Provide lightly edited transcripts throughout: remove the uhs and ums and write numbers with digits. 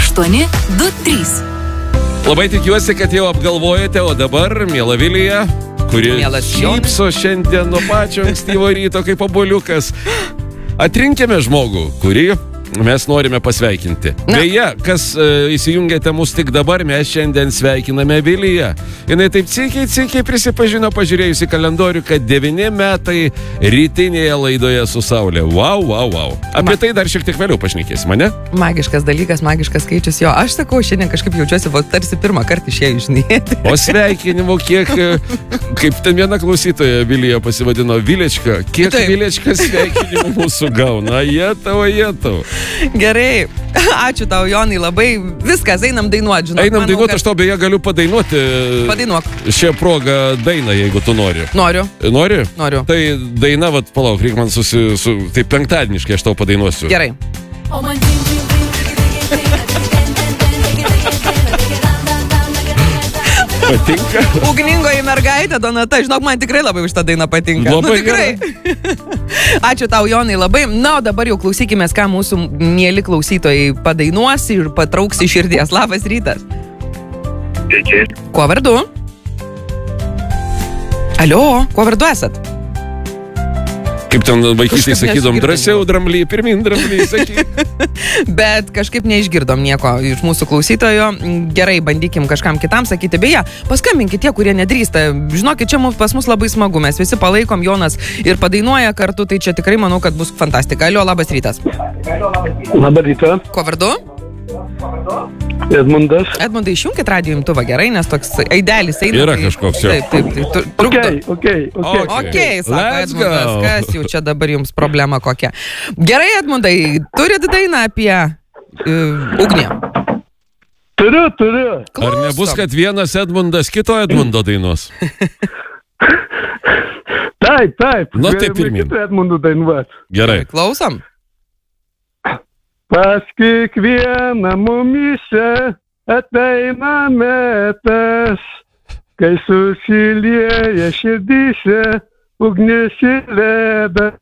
823. Labai tikiuosi, kad jau apgalvojate, o dabar, miela Vilija, kuri šypso šiandien nuo pačio ankstyvo ryto kaip obuoliukas, atrinkime žmogų, kurį mes norime pasveikinti. Beje, kas įsijungėte mus tik dabar, mes šiandien sveikiname Viliją. Jinai taip cikiai prisipažino, pažiūrėjusi kalendorių, kad 9 metai rytinėje laidoje su Saulė. Wow. Apie tai dar šiek tiek vėliau pašnekėsim, ne? Magiškas dalykas, magiškas skaičius. Jo, aš sakau, šiandien kažkaip jaučiuosi, tarsi pirmą kartą išėjau žinėti. O sveikinimo kiek, kaip ten viena klausytoja Vilija pasivadino, Viliečka, kiek Viliečka sveikinimų mūsų gauna. Jetau. Gerai, ačiū tau, Jonai, labai. Viskas, einam dainuoti, žinau. Einam dainuoti, aš tau beje galiu padainuoti. Padainuok. Šią progą dainą, jeigu tu nori. Noriu. Nori? Noriu. Tai daina, palauk, reikia man tai penktadieniškai aš tau padainuosiu. Gerai. Patinka? Ugningoji mergaitė, Donata, žinok, man tikrai labai už tą dainą patinka. Labai tikrai. Ačiū tau, Jonai, labai. Na, o dabar jau klausykimės, ką mūsų mieli klausytojai padainuos ir patrauks iš širdies. Labas rytas. Kuo vardu? Alio, kuo vardu esat? Kaip ten vaikystėje sakydom, drąsiau dramblį, pirmin dramblį, saky. Bet kažkaip neišgirdom nieko iš mūsų klausytojo. Gerai, bandykim kažkam kitam sakyti. Beje, paskambinkit tie, kurie nedrįsta. Žinokit, čia pas mus labai smagu. Mes visi palaikom, Jonas ir padainuoja kartu. Tai čia tikrai manau, kad bus fantastika. Alio, labas rytas. Labas rytas. Kuo vardu? Edmundas. Edmundai, išjunkit radijo imtuvą, gerai, nes toks aidelis eina. Yra kažkoks jau. Taip. Okay, sako Edmundas, kas jau čia dabar jums problema kokia. Gerai, Edmundai, turit dainą apie ugnį? Turiu. Klausom. Ar nebus, kad vienas Edmundas kito Edmundo dainos? Taip. Nu, tai pirmin. Kitų Edmundų dainuot. Gerai. Klausom. Pas kiekvieną mumyse ateina metas, kai susilieja širdyse ugnis ir ledas.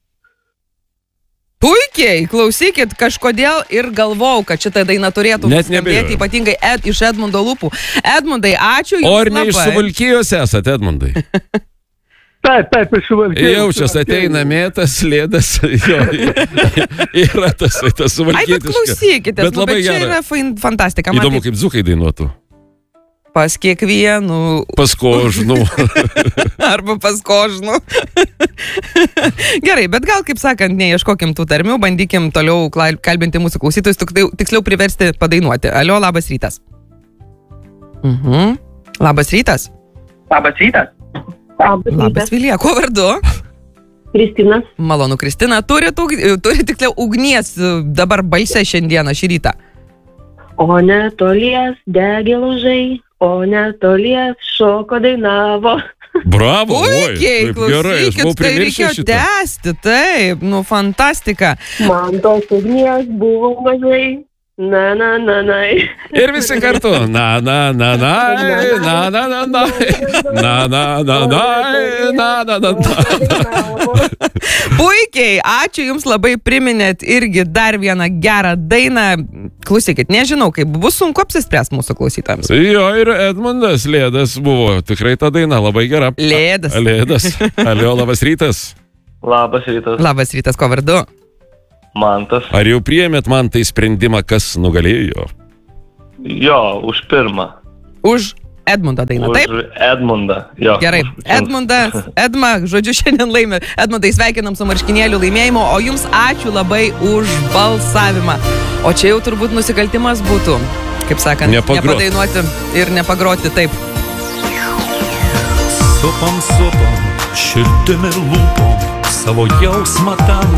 Puikiai, klausykit, kažkodėl ir galvau, kad šitą dainą turėtų skambėti, ypatingai iš Edmundo lūpų. Edmundai, ačiū jums labai. O ar ne iš Suvalkijos esate, Edmundai? Taip, iš Suvalkijos. Jaučias ateina mėtas, lėdas, yra tas suvalkietiška. Ai, bet klausykite, bet čia yra fantastika. Įdomu, kaip dzūkai dainuotų. Pas kiekvienų. Pas kožnų. Arba pas kožnų. Gerai, bet gal, kaip sakant, neieškokim tų tarmių, bandykim toliau kalbinti mūsų klausytojus, tiksliau priversti padainuoti. Alio, labas rytas. Labas rytas. Labas, Vilija. Kuo vardu? Kristina. Malonu, Kristina. Turi tiksliau ugnies dabar balse šiandieną šį rytą. O netolies degė laužai, o netolies šoko dainavo. Bravo, puikiai, klausykit, tai reikėjo tęsti, taip, fantastika. Man tos ugnies buvo mažai. Na. Ir visi kartu. Na. Puikiai, ačiū jums labai, priminėt irgi dar vieną gerą dainą. Klausykit, nežinau, kaip bus sunku apsispręsti mūsų klausytojams. Jo, ir Edmundas Lėdas buvo tikrai ta daina labai gera. Lėdas. Alio, labas rytas. Labas rytas, kuo vardu? Mantas. Ar jau priėmėt man tai sprendimą, kas nugalėjo? Jo, už pirmą. Už Edmundo dainą, taip? Už Edmundą, jo. Gerai, Edma, žodžiu, šiandien laimė. Edmundai, sveikinam su marškinėlių laimėjimu, o jums ačiū labai už balsavimą. O čia jau turbūt nusikaltimas būtų, kaip sakant, nepadainuoti ir nepagroti, taip. Sopam, širdimi lūpom, savo jausmą tam